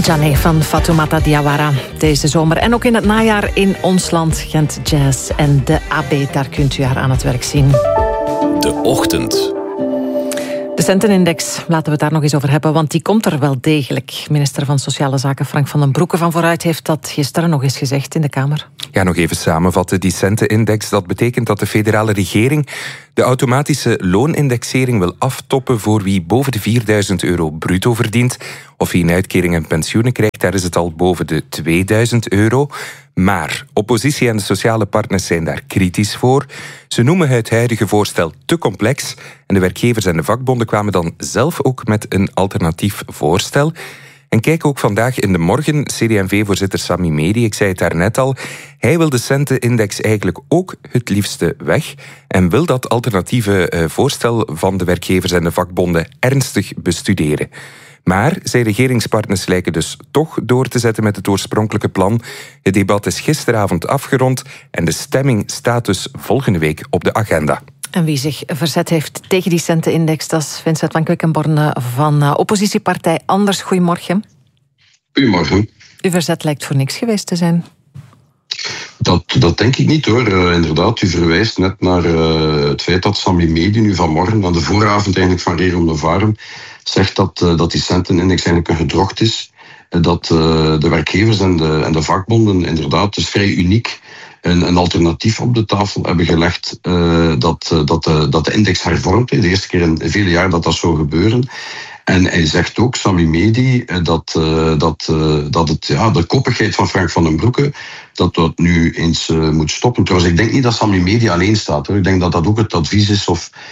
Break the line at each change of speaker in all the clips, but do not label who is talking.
Jané van Fatoumata Diawara deze zomer. En ook in het najaar in ons land, Gent Jazz en de AB. Daar kunt u haar aan het werk zien.
De Ochtend.
De centenindex, laten we het daar nog eens over hebben, want die komt er wel degelijk. Minister van Sociale Zaken Frank van den Broeke van Vooruit heeft dat gisteren nog eens gezegd in de Kamer.
Ja, nog even samenvatten. Die centenindex, dat betekent dat de federale regering de automatische loonindexering wil aftoppen voor wie boven de €4.000 bruto verdient. Of wie een uitkering en pensioenen krijgt, daar is het al boven de €2.000. Maar oppositie en de sociale partners zijn daar kritisch voor. Ze noemen het huidige voorstel te complex. En de werkgevers en de vakbonden kwamen dan zelf ook met een alternatief voorstel. En kijk ook vandaag in de morgen, CD&V-voorzitter Sami Medi, ik zei het daarnet al, hij wil de centenindex eigenlijk ook het liefste weg en wil dat alternatieve voorstel van de werkgevers en de vakbonden ernstig bestuderen. Maar zijn regeringspartners lijken dus toch door te zetten met het oorspronkelijke plan. Het debat is gisteravond afgerond en de stemming staat dus volgende week op de agenda.
En wie zich verzet heeft tegen die centenindex, dat is Vincent van Quickenborne van oppositiepartij Anders. Goedemorgen.
Goedemorgen.
Uw verzet lijkt voor niks geweest te zijn.
Dat denk ik niet hoor. Inderdaad, u verwijst net naar het feit dat Sami Medi nu vanmorgen, aan de vooravond eigenlijk van Rerum Novarum, zegt dat die centenindex eigenlijk een gedrocht is. Dat de werkgevers en de vakbonden inderdaad dus vrij uniek een alternatief op de tafel hebben gelegd dat de index hervormt. De eerste keer in vele jaar dat zou gebeuren. En hij zegt ook, Sami Medi, dat de koppigheid van Frank van den Broeke, dat nu eens moet stoppen. Trouwens, ik denk niet dat Sami Medi alleen staat, hoor. Ik denk dat dat ook het advies is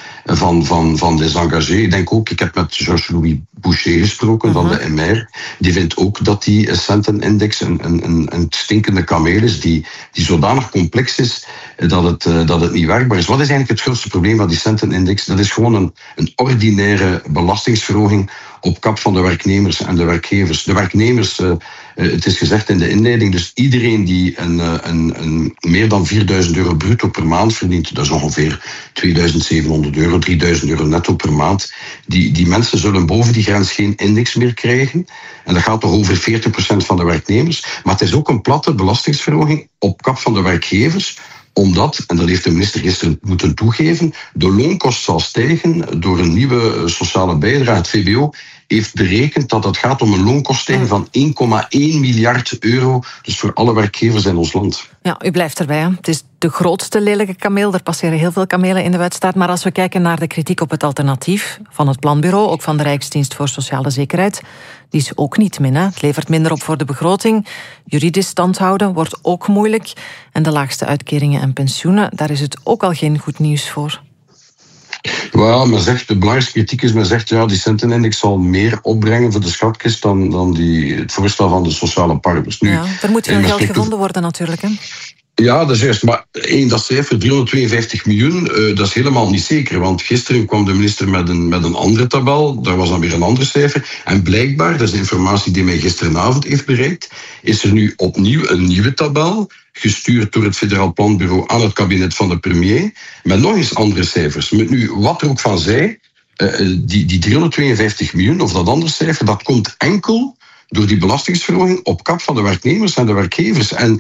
van Les Engagés. Ik denk ook, ik heb met Georges-Louis Boucher gesproken van de MR. Die vindt ook dat die centenindex een stinkende kameel is, die zodanig complex is dat het niet werkbaar is. Wat is eigenlijk het grootste probleem van die centenindex? Dat is gewoon een ordinaire belastingsverhoging op kap van de werknemers en de werkgevers. De werknemers, het is gezegd in de inleiding, dus iedereen die een meer dan €4.000 bruto per maand verdient, dat is ongeveer €2.700, €3.000 netto per maand, die mensen zullen boven die grens geen index meer krijgen. En dat gaat toch over 40% van de werknemers. Maar het is ook een platte belastingsverhoging op kap van de werkgevers, omdat, en dat heeft de minister gisteren moeten toegeven, de loonkost zal stijgen door een nieuwe sociale bijdrage. Het VBO heeft berekend dat het gaat om een loonkoststijging van €1,1 miljard, dus voor alle werkgevers in ons land.
Ja, u blijft erbij. Hè? Het is de grootste lelijke kameel. Er passeren heel veel kamelen in de wedstrijd. Maar als we kijken naar de kritiek op het alternatief van het planbureau, ook van de Rijksdienst voor Sociale Zekerheid, die is ook niet min. Hè? Het levert minder op voor de begroting. Juridisch stand houden wordt ook moeilijk. En de laagste uitkeringen en pensioenen, daar is het ook al geen goed nieuws voor.
Wel, men zegt, de belangrijkste kritiek is, men zegt, ja, die centenindex zal meer opbrengen voor de schatkist dan het voorstel van de sociale partners. Nu,
er moet veel geld gevonden worden natuurlijk, hè?
Ja, dat is juist. Maar dat cijfer, 352 miljoen, dat is helemaal niet zeker. Want gisteren kwam de minister met een andere tabel. Daar was dan weer een ander cijfer. En blijkbaar, dat is de informatie die mij gisteravond heeft bereikt, is er nu opnieuw een nieuwe tabel, gestuurd door het Federaal Planbureau aan het kabinet van de premier, met nog eens andere cijfers. Met nu, wat er ook van zij, die 352 miljoen, of dat andere cijfer, dat komt enkel door die belastingsverhoging op kap van de werknemers en de werkgevers. En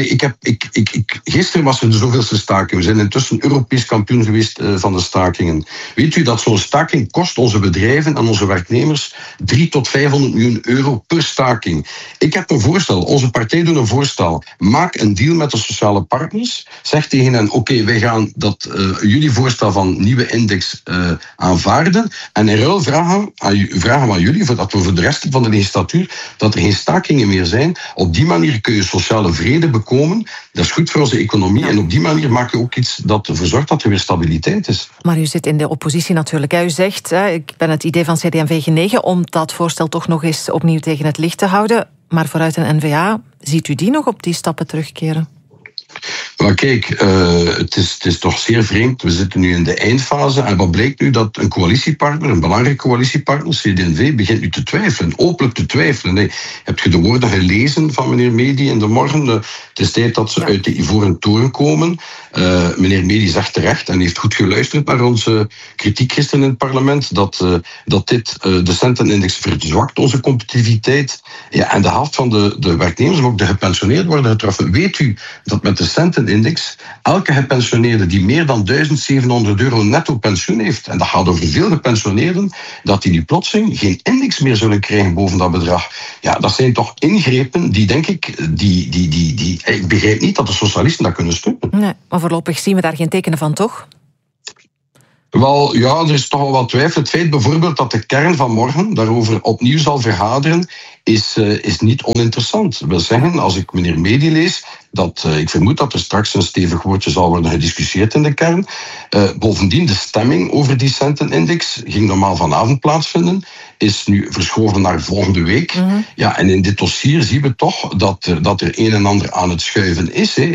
gisteren was er de zoveelste staking. We zijn intussen Europees kampioen geweest van de stakingen. Weet u dat zo'n staking kost onze bedrijven en onze werknemers €300 tot €500 miljoen per staking? Ik heb een voorstel. Onze partij doet een voorstel. Maak een deal met de sociale partners. Zeg tegen hen, oké, wij gaan jullie voorstel van nieuwe index aanvaarden. En in ruil vragen we aan jullie, dat we voor de rest van de legislatuur dat er geen stakingen meer zijn. Op die manier kun je sociale vrede bekomen. Dat is goed voor onze economie. En op die manier maak je ook iets dat ervoor zorgt dat er weer stabiliteit is.
Maar u zit in de oppositie natuurlijk. U zegt, ik ben het idee van CD&V genegen om dat voorstel toch nog eens opnieuw tegen het licht te houden. Maar vooruit een N-VA, ziet u die nog op die stappen terugkeren?
Maar kijk, het is toch zeer vreemd. We zitten nu in de eindfase en wat blijkt nu? Dat een coalitiepartner, een belangrijke coalitiepartner, CD&V, begint nu te twijfelen, openlijk te twijfelen. Nee, heb je de woorden gelezen van meneer Medi in de morgen? Het is tijd dat ze uit de Ivoren Toren komen. Meneer Medi zegt terecht en heeft goed geluisterd naar onze kritiek gisteren in het parlement, dat dit de centenindex verzwakt, onze competitiviteit. Ja, en de helft van de werknemers, maar ook de gepensioneerden worden getroffen. Weet u dat met de centenindex elke gepensioneerde die meer dan €1.700 netto pensioen heeft, en dat gaat over veel gepensioneerden, dat die nu plotseling geen index meer zullen krijgen boven dat bedrag. Ja, dat zijn toch ingrepen die, denk ik, ik begrijp niet dat de socialisten dat kunnen steunen.
Nee, maar voorlopig zien we daar geen tekenen van, toch?
Wel, ja, er is toch wel wat twijfel. Het feit bijvoorbeeld dat de kern van morgen daarover opnieuw zal vergaderen, is niet oninteressant. Dat wil zeggen, als ik meneer Medi lees, dat ik vermoed dat er straks een stevig woordje zal worden gediscussieerd in de kern. Bovendien, de stemming over die centenindex ging normaal vanavond plaatsvinden, is nu verschoven naar volgende week. Mm-hmm. Ja, en in dit dossier zien we toch dat er een en ander aan het schuiven is. Hè.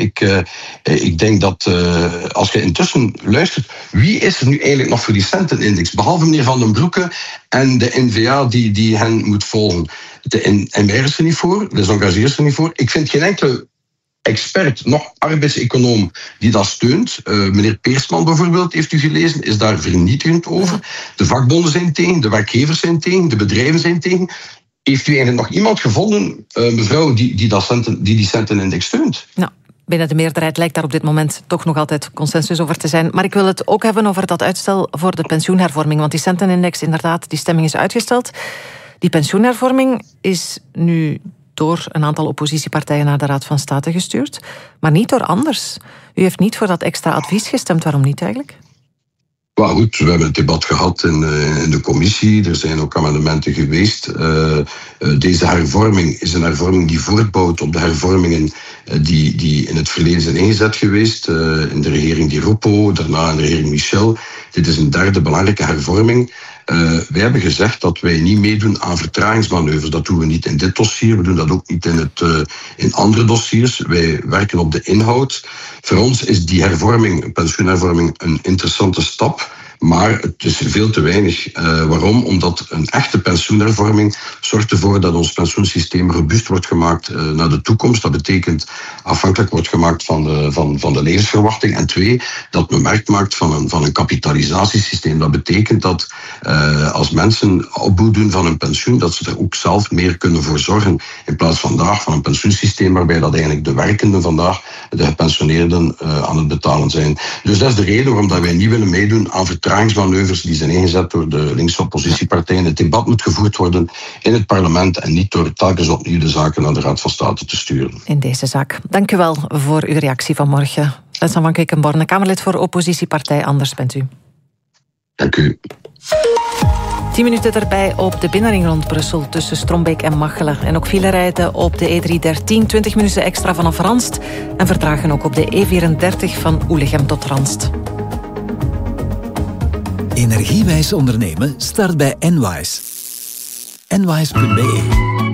Ik denk dat als je intussen luistert, wie is er nu eigenlijk nog voor die centenindex? Behalve meneer Van den Broeke en de N-VA die hen moet volgen. De NMR is er niet voor, de Zongazier is er niet voor. Ik vind geen enkele expert, nog arbeidseconoom, die dat steunt. Meneer Peersman bijvoorbeeld, heeft u gelezen, is daar vernietigend over. De vakbonden zijn tegen, de werkgevers zijn tegen, de bedrijven zijn tegen. Heeft u eigenlijk nog iemand gevonden, mevrouw, die centenindex steunt?
Nou. Binnen de meerderheid lijkt daar op dit moment toch nog altijd consensus over te zijn. Maar ik wil het ook hebben over dat uitstel voor de pensioenhervorming. Want die centenindex, inderdaad, die stemming is uitgesteld. Die pensioenhervorming is nu door een aantal oppositiepartijen naar de Raad van State gestuurd. Maar niet door anders. U heeft niet voor dat extra advies gestemd. Waarom niet eigenlijk?
Maar goed, we hebben het debat gehad in de commissie. Er zijn ook amendementen geweest. Deze hervorming is een hervorming die voortbouwt op de hervormingen die in het verleden zijn ingezet geweest. In de regering Di Rupo, daarna in de regering Michel. Dit is een derde belangrijke hervorming. Wij hebben gezegd dat wij niet meedoen aan vertragingsmanoeuvres. Dat doen we niet in dit dossier. We doen dat ook niet in andere dossiers. Wij werken op de inhoud. Voor ons is die hervorming, pensioenhervorming, een interessante stap. Maar het is veel te weinig. Waarom? Omdat een echte pensioenhervorming zorgt ervoor dat ons pensioensysteem robuust wordt gemaakt naar de toekomst. Dat betekent afhankelijk wordt gemaakt van de levensverwachting. En 2, dat men merk maakt van een kapitalisatiesysteem. Dat betekent dat als mensen opbouw doen van een pensioen, dat ze er ook zelf meer kunnen voor zorgen. In plaats vandaag van een pensioensysteem waarbij dat eigenlijk de werkenden vandaag, de gepensioneerden, aan het betalen zijn. Dus dat is de reden waarom dat wij niet willen meedoen aan vertragingsmanoeuvres die zijn ingezet door de linkse oppositiepartijen. Het debat moet gevoerd worden in het parlement en niet door telkens opnieuw de zaken naar de Raad van State te sturen.
In deze zaak. Dank u wel voor uw reactie vanmorgen. Vincent van Quickenborne, Kamerlid voor oppositiepartij Anders bent u.
Dank u.
10 minuten erbij op de binnenring rond Brussel tussen Strombeek en Machelen. En ook file rijden op de E313, 20 minuten extra vanaf Ranst. En vertragen ook op de E34 van Oelegem tot Ranst.
Energiewijs ondernemen start bij Enwise. Enwise.be